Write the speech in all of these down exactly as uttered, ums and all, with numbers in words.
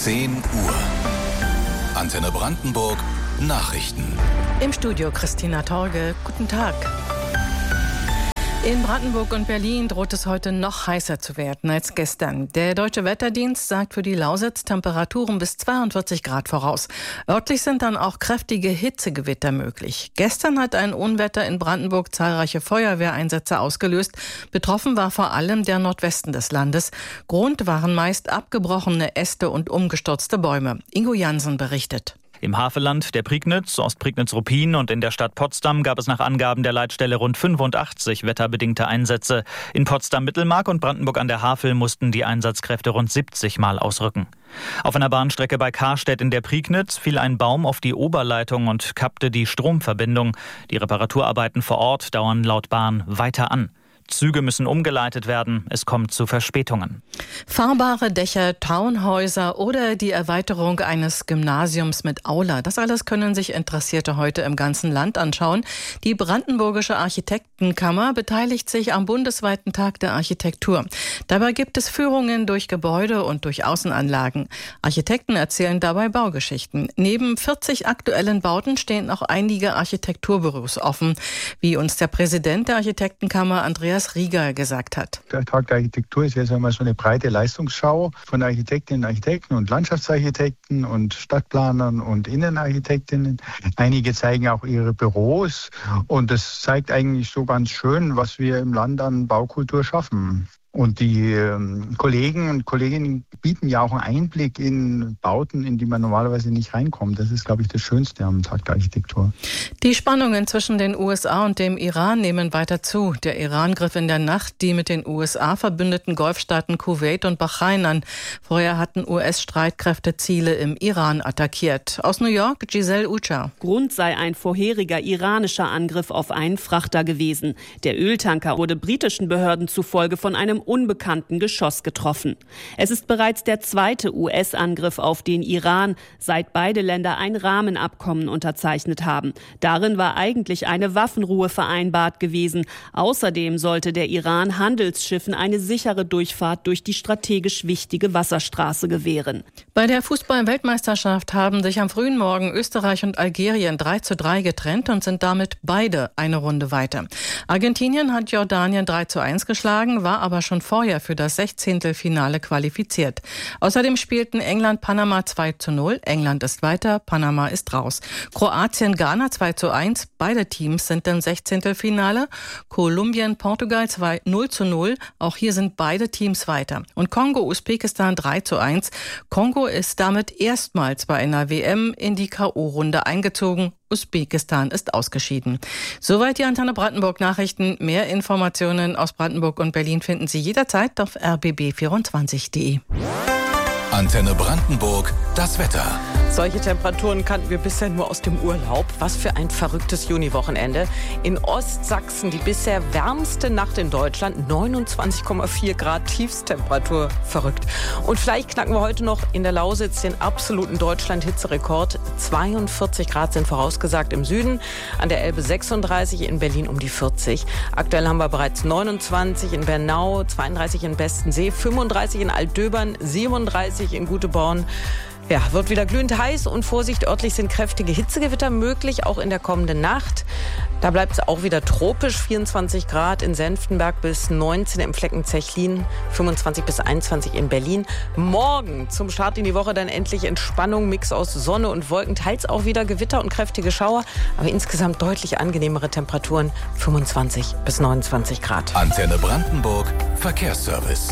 zehn Uhr. Antenne Brandenburg Nachrichten. Im Studio Christina Torge. Guten Tag. In Brandenburg und Berlin droht es heute noch heißer zu werden als gestern. Der Deutsche Wetterdienst sagt für die Lausitz Temperaturen bis zweiundvierzig Grad voraus. Örtlich sind dann auch kräftige Hitzegewitter möglich. Gestern hat ein Unwetter in Brandenburg zahlreiche Feuerwehreinsätze ausgelöst. Betroffen war vor allem der Nordwesten des Landes. Grund waren meist abgebrochene Äste und umgestürzte Bäume. Ingo Jansen berichtet. Im Havelland, der Prignitz, Ostprignitz-Ruppin und in der Stadt Potsdam gab es nach Angaben der Leitstelle rund fünfundachtzig wetterbedingte Einsätze. In Potsdam-Mittelmark und Brandenburg an der Havel mussten die Einsatzkräfte rund siebzig Mal ausrücken. Auf einer Bahnstrecke bei Karstedt in der Prignitz fiel ein Baum auf die Oberleitung und kappte die Stromverbindung. Die Reparaturarbeiten vor Ort dauern laut Bahn weiter an. Züge müssen umgeleitet werden. Es kommt zu Verspätungen. Fahrbare Dächer, Townhäuser oder die Erweiterung eines Gymnasiums mit Aula. Das alles können sich Interessierte heute im ganzen Land anschauen. Die Brandenburgische Architektenkammer beteiligt sich am bundesweiten Tag der Architektur. Dabei gibt es Führungen durch Gebäude und durch Außenanlagen. Architekten erzählen dabei Baugeschichten. Neben vierzig aktuellen Bauten stehen auch einige Architekturbüros offen, wie uns der Präsident der Architektenkammer, Andreas Rieger, gesagt hat. Der Tag der Architektur ist jetzt einmal so eine breite Leistungsschau von Architektinnen und Architekten und Landschaftsarchitekten und Stadtplanern und Innenarchitektinnen. Einige zeigen auch ihre Büros und das zeigt eigentlich so ganz schön, was wir im Land an Baukultur schaffen. Und die ähm, Kollegen und Kolleginnen bieten ja auch einen Einblick in Bauten, in die man normalerweise nicht reinkommt. Das ist, glaube ich, das Schönste am Tag der Architektur. Die Spannungen zwischen den U S A und dem Iran nehmen weiter zu. Der Iran griff in der Nacht die mit den U S A verbündeten Golfstaaten Kuwait und Bahrain an. Vorher hatten U S-Streitkräfte Ziele im Iran attackiert. Aus New York, Giselle Ucha. Grund sei ein vorheriger iranischer Angriff auf einen Frachter gewesen. Der Öltanker wurde britischen Behörden zufolge von einem unbekannten Geschoss getroffen. Es ist bereits der zweite U S-Angriff auf den Iran, seit beide Länder ein Rahmenabkommen unterzeichnet haben. Darin war eigentlich eine Waffenruhe vereinbart gewesen. Außerdem sollte der Iran Handelsschiffen eine sichere Durchfahrt durch die strategisch wichtige Wasserstraße gewähren. Bei der Fußball-Weltmeisterschaft haben sich am frühen Morgen Österreich und Algerien drei zu drei getrennt und sind damit beide eine Runde weiter. Argentinien hat Jordanien drei zu eins geschlagen, war aber schon vorher für das Sechzehntelfinale qualifiziert. Außerdem spielten England Panama zwei zu null. England ist weiter, Panama ist raus. Kroatien Ghana zwei zu eins. Beide Teams sind im Sechzehntelfinale. Kolumbien Portugal null zu null. Auch hier sind beide Teams weiter. Und Kongo Usbekistan drei zu eins. Kongo ist damit erstmals bei einer W M in die K O-Runde eingezogen. Usbekistan ist ausgeschieden. Soweit die Antenne Brandenburg Nachrichten. Mehr Informationen aus Brandenburg und Berlin finden Sie jederzeit auf r b b vierundzwanzig punkt d e. Antenne Brandenburg, das Wetter. Solche Temperaturen kannten wir bisher nur aus dem Urlaub. Was für ein verrücktes Juniwochenende. In Ostsachsen die bisher wärmste Nacht in Deutschland. neunundzwanzig Komma vier Grad Tiefstemperatur. Verrückt. Und vielleicht knacken wir heute noch in der Lausitz den absoluten Deutschland-Hitzerekord. zweiundvierzig Grad sind vorausgesagt im Süden. An der Elbe sechsunddreißig, in Berlin um die vierzig. Aktuell haben wir bereits neunundzwanzig in Bernau, zweiunddreißig in Bestensee, fünfunddreißig in Altdöbern, siebenunddreißig in Guteborn. Ja, wird wieder glühend heiß und Vorsicht, örtlich sind kräftige Hitzegewitter möglich, auch in der kommenden Nacht. Da bleibt es auch wieder tropisch, vierundzwanzig Grad in Senftenberg bis neunzehn im Flecken Zechlin, fünfundzwanzig bis einundzwanzig in Berlin. Morgen zum Start in die Woche dann endlich Entspannung, Mix aus Sonne und Wolken, teils auch wieder Gewitter und kräftige Schauer, aber insgesamt deutlich angenehmere Temperaturen, fünfundzwanzig bis neunundzwanzig Grad. Antenne Brandenburg, Verkehrsservice.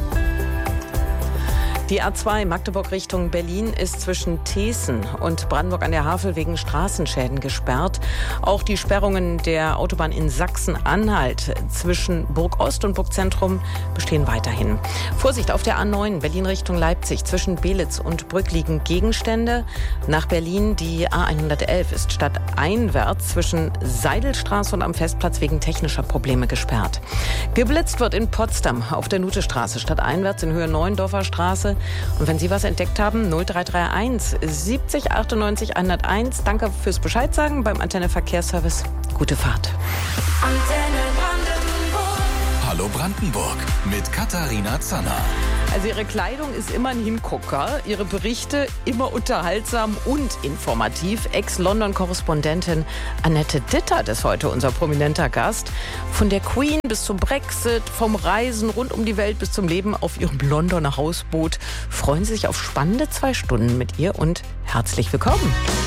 Die A zwei Magdeburg Richtung Berlin ist zwischen Teeßen und Brandenburg an der Havel wegen Straßenschäden gesperrt. Auch die Sperrungen der Autobahn in Sachsen-Anhalt zwischen Burg Ost und Burg Zentrum bestehen weiterhin. Vorsicht auf der A neun Berlin Richtung Leipzig zwischen Belitz und Brück liegen Gegenstände. Nach Berlin die A hundertelf ist stadteinwärts zwischen Seidelstraße und am Festplatz wegen technischer Probleme gesperrt. Geblitzt wird in Potsdam auf der Nutestraße stadteinwärts in Höhe Neuendorfer Straße. Und wenn Sie was entdeckt haben, null drei drei eins siebzig achtundneunzig hunderteins. Danke fürs Bescheid sagen beim Antenne Verkehrsservice. Gute Fahrt. Antenne Brandenburg. Hallo Brandenburg mit Katharina Zanner. Also ihre Kleidung ist immer ein Hingucker, ihre Berichte immer unterhaltsam und informativ. Ex-London-Korrespondentin Annette Dittert ist heute unser prominenter Gast. Von der Queen bis zum Brexit, vom Reisen rund um die Welt bis zum Leben auf ihrem Londoner Hausboot. Freuen Sie sich auf spannende zwei Stunden mit ihr und herzlich willkommen.